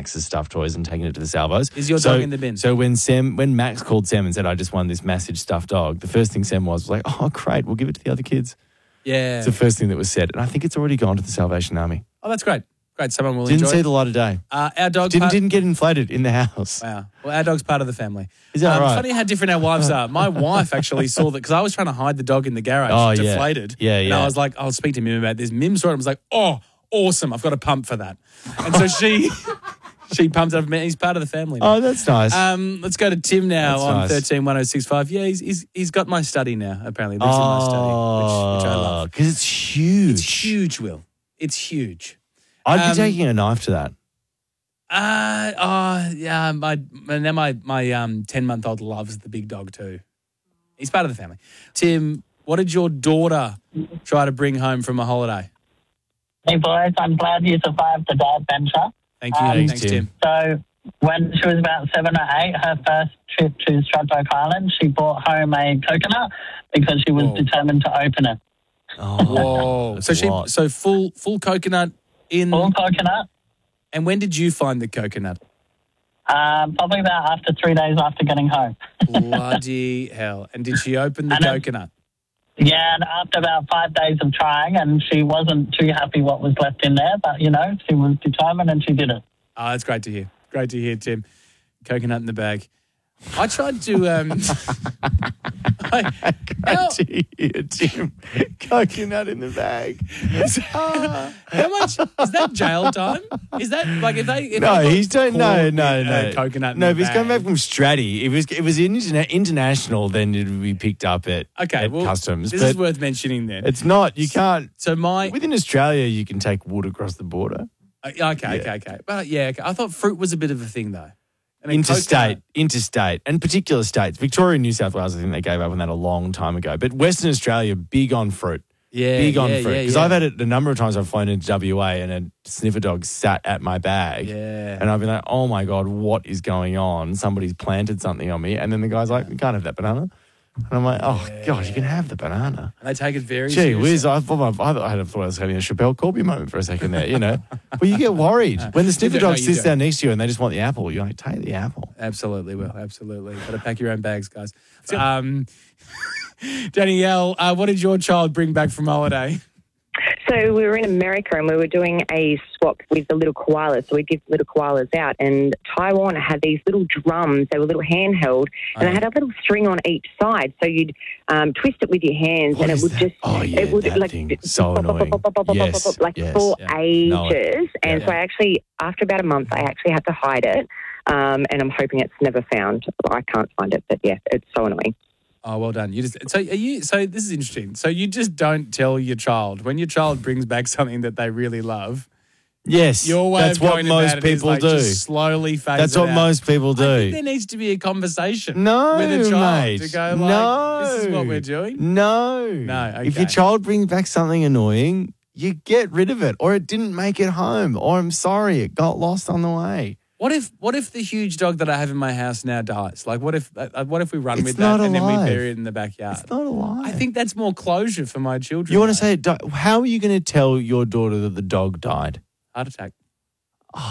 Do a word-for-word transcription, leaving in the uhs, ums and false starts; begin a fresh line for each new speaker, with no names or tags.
Max's stuffed toys and taking it to the salvos.
Is your
so,
dog in the bin?
So when Sam, when Max called Sam and said, I just won this massive stuffed dog, the first thing Sam was, was like, oh, great, we'll give it to the other kids.
Yeah.
It's the first thing that was said. And I think it's already gone to the Salvation Army.
Oh, that's great. Great. Someone will
Didn't
enjoy
see
it.
the light of day.
Uh, our dog
Didn't,
part-
didn't get inflated in the house.
Wow. Well, our dog's part of the family.
Is that
um,
right?
It's funny how different our wives are. My wife actually saw that because I was trying to hide the dog in the garage,
Oh, yeah.
deflated.
Yeah,
And
yeah.
I was like, I'll speak to Mim about this. Mim saw it and was like, oh, awesome. I've got a pump for that. And so she she pumped it up. He's part of the family now.
Oh, that's nice.
Um, let's go to Tim now
That's
on
nice.
thirteen one oh six five. Yeah, he's, he's he's got my study now, apparently. Lives in my study, which, which I love.
Because it's huge.
It's huge, Will. It's huge.
I'd
Um,
be taking a knife to that.
Uh, oh, yeah, my, my, now my, my um, ten-month-old loves the big dog too. He's part of the family. Tim, what did your daughter try to bring home from a holiday?
Hey, boys, I'm glad you survived the day adventure.
Thank you.
Um,
Thanks,
Thanks,
Tim.
Tim.
So when she was about seven or eight, her first trip to Stradbroke Island, she brought home a coconut because she was
Whoa.
determined to open it.
Oh,
Whoa.
that's
So
a
she,
lot.
so full full coconut in.
Full coconut,
And when did you find the coconut?
um, probably about after three days after getting home.
Bloody hell. And did she open the
And it-
coconut?
Yeah, and after about five days of trying, and she wasn't too happy what was left in there, but, you know, she was determined and she did it.
Oh, that's great to hear. Great to hear, Tim. Coconut in the bag. I tried to. Um, I, how,
Dear Tim, coconut in the bag. Ah.
how much is that jail time? Is that like if they? If
No,
they got
he's don't. No,
caught
no,
with
no.
a coconut. In
no,
the
if he's coming
bag.
back from Stratty, if it was, if it was interna- international, then it would be picked up at,
Okay,
at
well,
customs.
This
but
is worth mentioning. Then
it's not. You can't.
So my
Within Australia, you can take wood across the border.
uh, okay, okay, okay. But yeah, okay. I thought fruit was a bit of a thing though. And a
Interstate,
coconut-
interstate, and particular states. Victoria and New South Wales, I think they gave up on that a long time ago. But Western Australia, big on fruit.
Yeah,
Big on
yeah,
fruit.
yeah,
Because
yeah.
I've had it a number of times I've flown into W A and a sniffer dog sat at my bag.
Yeah.
And I've been like, oh my God, what is going on? Somebody's planted something on me. And then the guy's like, you can't have that banana. And I'm like, oh God, you can have the banana.
And they take it very
Gee
seriously.
whiz, I thought, I, I had- thought I was having a Chappelle Corby moment for a second there, you know. Well, you get worried. When the sniffer
don't, no,
dog
you
sits
don't.
down next to you and they just want the apple, you're like, take the apple.
Absolutely, Will. Absolutely. Got to pack your own bags, guys. Um, Danielle, uh, what did your child bring back from holiday?
So we were in America and we were doing a swap with the little koalas. So we'd give little koalas out. And Taiwan had these little drums. They were little handheld. And they had a little string on each side. So you'd um, twist it with your hands
What
and it
is
would
that?
just...
Oh, yeah,
it would,
that
like,
thing. So annoying. Yes,
like
yes.
for
Yeah.
Know it.
ages. And
Yeah.
so I actually, after about a month, I actually had to hide it. Um, and I'm hoping it's never found. I can't find it. But yeah, it's so annoying.
Oh, well done. You just so are you so this is interesting. So you just don't tell your child when your child brings back something that they really love.
Yes,
Your way
that's
of
what
going
most
about it is,
people
like,
do.
just slowly phase
That's
it
what
out.
most people do.
I think there needs to be a conversation
No,
with a child
mate.
to go like,
no.
this is what we're doing.
No.
No,
If your
okay.
child brings back something annoying, you get rid of it. Or it didn't make it home. Or I'm sorry, it got lost on the way.
What if what if the huge dog that I have in my house now dies? Like what if uh, what if we run
It's
with
not
that and then we
alive.
bury it in the backyard?
It's not alive.
I think that's more closure for my children.
You want to
though.
say, it di- how are you going to tell your daughter that the dog died?
heart attack?